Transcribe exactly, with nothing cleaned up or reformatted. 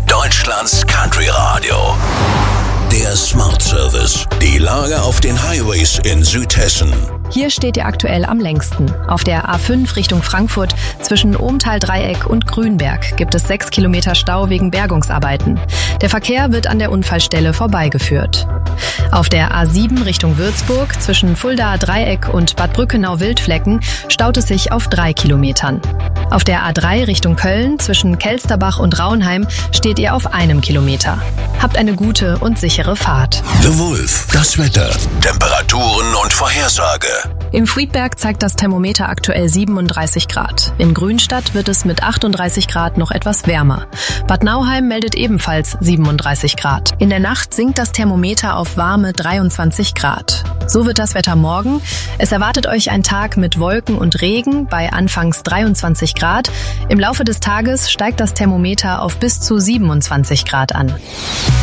Deutschlands Country Radio. Der Smart Service. Die Lage auf den Highways in Südhessen. Hier steht ihr aktuell am längsten. Auf der A fünf Richtung Frankfurt zwischen Ohmtal-Dreieck und Grünberg gibt es sechs Kilometer Stau wegen Bergungsarbeiten. Der Verkehr wird an der Unfallstelle vorbeigeführt. Auf der A sieben Richtung Würzburg zwischen Fulda-Dreieck und Bad Brückenau-Wildflecken staut es sich auf drei Kilometern. Auf der A drei Richtung Köln zwischen Kelsterbach und Raunheim steht ihr auf einem Kilometer. Habt eine gute und sichere Fahrt. The Wolf, das Wetter, Temperaturen und Vorhersage. Im Friedberg zeigt das Thermometer aktuell siebenunddreißig Grad. In Grünstadt wird es mit achtunddreißig Grad noch etwas wärmer. Bad Nauheim meldet ebenfalls siebenunddreißig Grad. In der Nacht sinkt das Thermometer auf warme dreiundzwanzig Grad. So wird das Wetter morgen. Es erwartet euch ein Tag mit Wolken und Regen bei anfangs dreiundzwanzig Grad. Im Laufe des Tages steigt das Thermometer auf bis zu siebenundzwanzig Grad an.